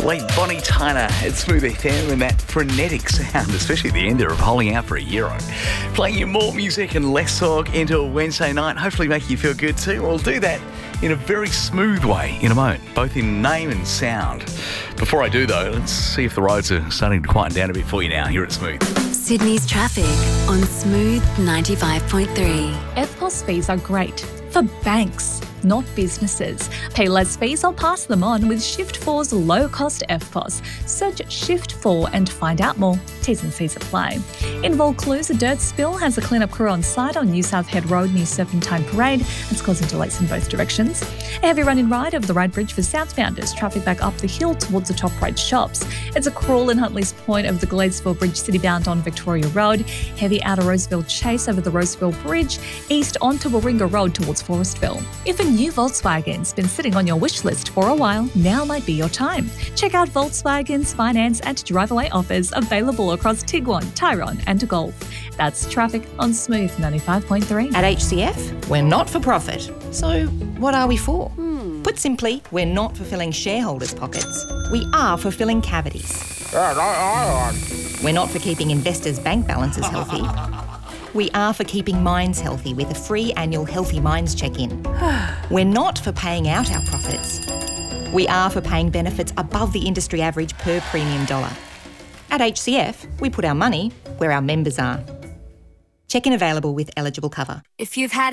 Late Bonnie Tyler at Smooth FM and that frenetic sound, especially at the end there of Holding Out for a Hero. Playing you more music and less talk into a Wednesday night, hopefully making you feel good too. We'll do that in a very smooth way in a moment, both in name and sound. Before I do though, let's see if the roads are starting to quieten down a bit for you now here at Smooth. Sydney's traffic on Smooth 95.3. EFTPOS fees are great for banks, not businesses. Pay less fees or pass them on with Shift4's low-cost EFTPOS. Search Shift4 and find out more. T's and C's apply. In Vaucluse, a dirt spill has a clean-up crew on site on New South Head Road near Serpentine Parade. It's causing delays in both directions. A heavy run-in ride over the Ryde Bridge for southbounders. Traffic back up the hill towards the Top Ryde shops. It's a crawl in Huntley's Point over the Gladesville Bridge city-bound on Victoria Road. Heavy out of Roseville Chase over the Roseville Bridge. East onto Warringah Road towards Forestville. If a new Volkswagen's been sitting on your wish list for a while, now might be your time. Check out Volkswagen's finance and drive-away offers available across Tiguan, Tyrone and Golf. That's traffic on Smooth 95.3. At HCF, we're not for profit. So what are we for? Put simply, we're not for filling shareholders' pockets. We are for filling cavities. We're not for keeping investors' bank balances healthy. We are for keeping minds healthy with a free annual Healthy Minds check-in. We're not for paying out our profits. We are for paying benefits above the industry average per premium dollar. At HCF, we put our money where our members are. Check-in available with eligible cover. If you've had